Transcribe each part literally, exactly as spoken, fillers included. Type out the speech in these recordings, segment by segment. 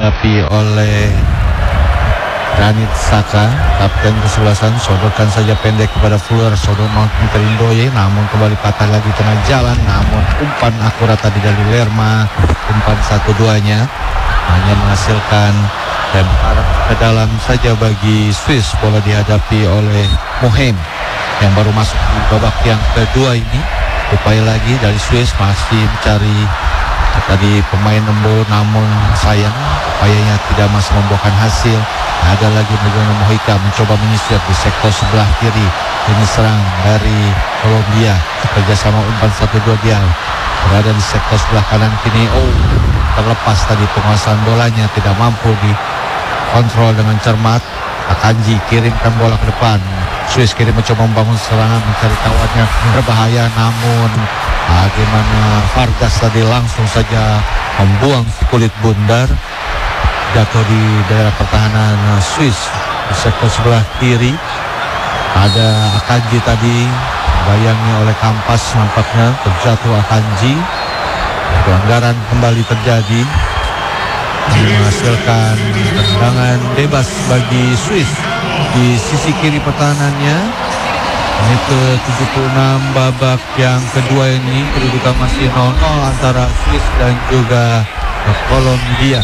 dihadapi oleh Granit Xhaka, kapten kesebelasan. Sodorkan saja pendek kepada Fuller, sodor menginteri Ndoye, namun kembali patah lagi tengah jalan. Namun umpan akurat tadi dari Lerma, umpan satu duanya hanya menghasilkan lemparan ke dalam saja bagi Swiss. Bola dihadapi oleh Mohem yang baru masuk di babak yang kedua ini. Upaya lagi dari Swiss, masih mencari tadi pemain Embolo, namun sayang upayanya tidak masih membuahkan hasil. Ada lagi bagaimana Mojica mencoba menyisir di sektor sebelah kiri. Ini serang dari Kolombia, kerjasama umpan satu dua dia berada di sektor sebelah kanan kini. Oh, terlepas tadi penguasaan bolanya, tidak mampu dikontrol dengan cermat. Akanji kirimkan bola ke depan. Swiss kini mencoba membangun serangan, mencari kawannya, berbahaya, namun bagaimana Vargas tadi langsung saja membuang si kulit bundar, jatuh di daerah pertahanan Swiss di sektor sebelah kiri. Ada Akanji tadi, bayangnya oleh Kampas, nampaknya terjatuh Akanji. Pelanggaran kembali terjadi, menghasilkan tendangan bebas bagi Swiss di sisi kiri pertahanannya. Menit ke tujuh puluh enam babak yang kedua ini, kedudukan masih nol nol antara Swiss dan juga Kolombia.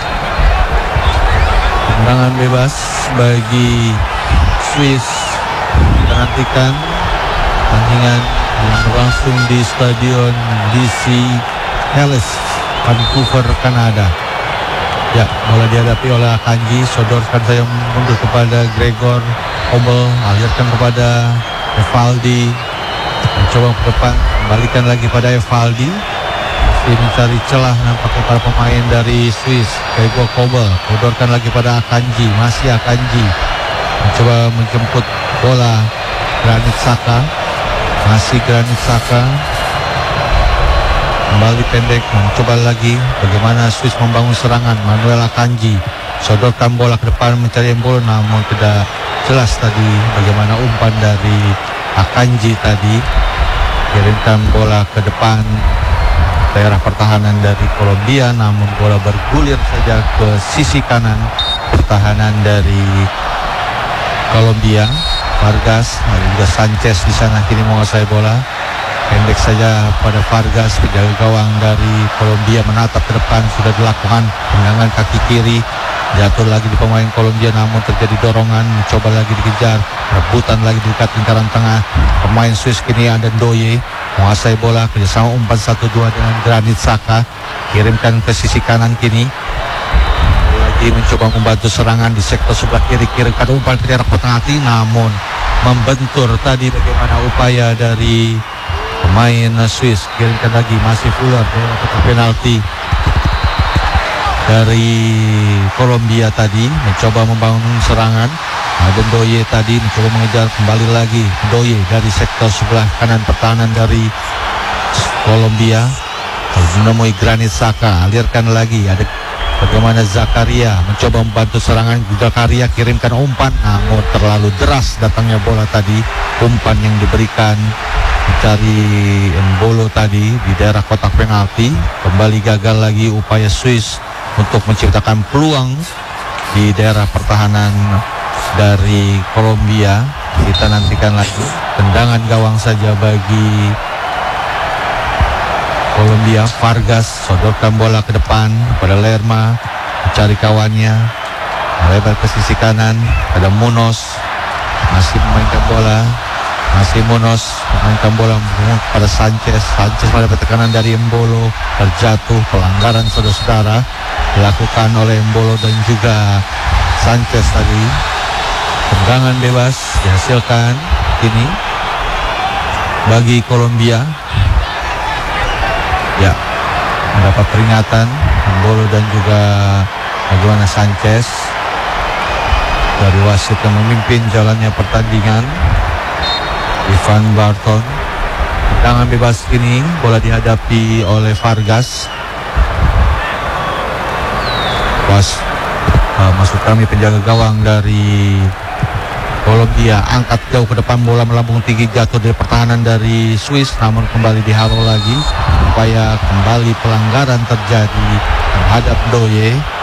Tendangan bebas bagi Swiss. Kita nantikan pertandingan yang berlangsung di Stadion D C Ellis, Vancouver, Kanada. Ya, bola dihadapi oleh Akanji, sodorkan saya mundur kepada Gregor Kobel, alirkan kepada Evaldi, mencoba ke depan, kembalikan lagi pada Evaldi, masih mencari celah nampaknya para pemain dari Swiss. Gregor Kobel, sodorkan lagi pada Akanji, masih Akanji, mencoba menjemput bola. Granit Xhaka, masih Granit Xhaka, kembali pendek, mencoba lagi bagaimana Swiss membangun serangan. Manuel Akanji sodorkan bola ke depan mencari Embolo, namun tidak jelas tadi bagaimana umpan dari Akanji tadi. Kirimkan bola ke depan daerah pertahanan dari Kolombia, namun bola bergulir saja ke sisi kanan pertahanan dari Kolombia. Vargas, ada juga Sanchez di sana kini menguasai bola. Pendek saja pada Vargas, penjaga gawang dari Kolombia menatap ke depan, sudah dilakukan tendangan kaki kiri, jatuh lagi di pemain Kolombia, namun terjadi dorongan, mencoba lagi dikejar, rebutan lagi di dekat lingkaran tengah. Pemain Swiss kini ada Ndoye, menguasai bola, kerjasama umpan satu dua dengan Granit Xhaka, kirimkan ke sisi kanan kini. Lagi mencoba membantu serangan di sektor sebelah kiri, kirimkan umpan ke daerah kotak hati, namun membentur tadi bagaimana upaya dari pemain Swiss. Kirimkan lagi, masih Fuller, daerah penalti dari Kolombia tadi, mencoba membangun serangan. Ada Ndoye tadi mencoba mengejar, kembali lagi Ndoye dari sektor sebelah kanan pertahanan dari Kolombia, menemui Granit Xhaka, alirkan lagi. Ada bagaimana Zakaria mencoba membantu serangan. Zakaria kirimkan umpan, namun terlalu deras datangnya bola tadi. Umpan yang diberikan mencari Embolo tadi di daerah kotak penalti. Kembali gagal lagi upaya Swiss untuk menciptakan peluang di daerah pertahanan dari Kolombia. Kita nantikan lagi tendangan gawang saja bagi Kolombia. Vargas sodorkan bola ke depan pada Lerma, mencari kawannya, melebar ke sisi kanan. Ada Munoz, masih memainkan bola, masih Munoz memainkan bola pada Sanchez. Sanchez pada tekanan dari Embolo, terjatuh. Pelanggaran saudara-saudara dilakukan oleh Embolo dan juga Sanchez tadi. Tendangan bebas dihasilkan kini bagi Kolombia. Ya, mendapat peringatan Embolo dan juga bagaimana Sanchez dari wasit yang memimpin jalannya pertandingan, Ivan Barton. Tendangan bebas ini, bola dihadapi oleh Vargas. Was uh, maksud kami penjaga gawang dari Kolombia angkat jauh ke depan, bola melambung tinggi, jatuh dari pertahanan dari Swiss, namun kembali dihalau lagi. Upaya kembali pelanggaran terjadi terhadap Ndoye.